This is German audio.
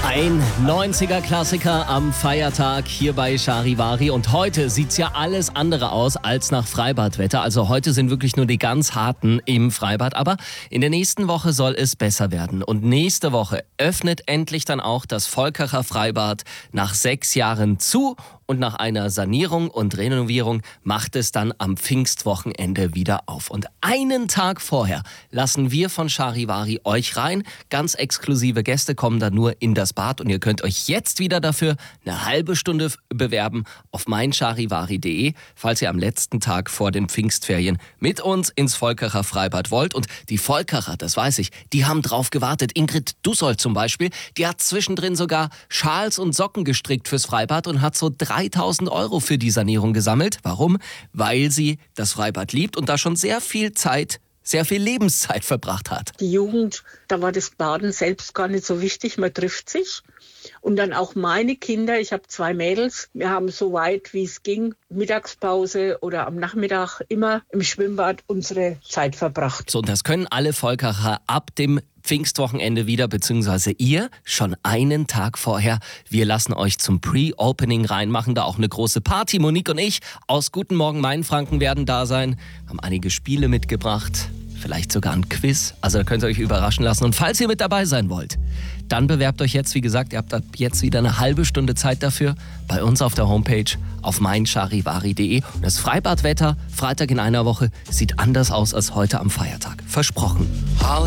Ein 90er-Klassiker am Feiertag hier bei Charivari. Und heute sieht's ja alles andere aus als nach Freibadwetter. Also heute sind wirklich nur die ganz Harten im Freibad. Aber in der nächsten Woche soll es besser werden. Und nächste Woche öffnet endlich dann auch das Volkacher Freibad nach 6 Jahren zu. Und nach einer Sanierung und Renovierung macht es dann am Pfingstwochenende wieder auf. Und einen Tag vorher lassen wir von Charivari euch rein. Ganz exklusive Gäste kommen dann nur in das Bad. Und ihr könnt euch jetzt wieder dafür eine halbe Stunde bewerben auf meincharivari.de, falls ihr am letzten Tag vor den Pfingstferien mit uns ins Volkacher Freibad wollt. Und die Volkacher, das weiß ich, die haben drauf gewartet. Ingrid Dussold zum Beispiel, die hat zwischendrin sogar Schals und Socken gestrickt fürs Freibad und hat so 3.000 € für die Sanierung gesammelt. Warum? Weil sie das Freibad liebt und da schon sehr viel Lebenszeit verbracht hat. Die Jugend, da war das Baden selbst gar nicht so wichtig, man trifft sich. Und dann auch meine Kinder, ich habe 2 Mädels, wir haben so weit wie es ging, Mittagspause oder am Nachmittag immer im Schwimmbad unsere Zeit verbracht. So, und das können alle Volkacher ab dem Pfingstwochenende wieder, beziehungsweise ihr schon einen Tag vorher. Wir lassen euch zum Pre-Opening reinmachen, da auch eine große Party. Monique und ich aus Guten Morgen Mainfranken werden da sein, haben einige Spiele mitgebracht, vielleicht sogar ein Quiz. Also da könnt ihr euch überraschen lassen. Und falls ihr mit dabei sein wollt, dann bewerbt euch jetzt. Wie gesagt, ihr habt ab jetzt wieder eine halbe Stunde Zeit dafür bei uns auf der Homepage auf meincharivari.de. Und das Freibadwetter Freitag in einer Woche sieht anders aus als heute am Feiertag. Versprochen.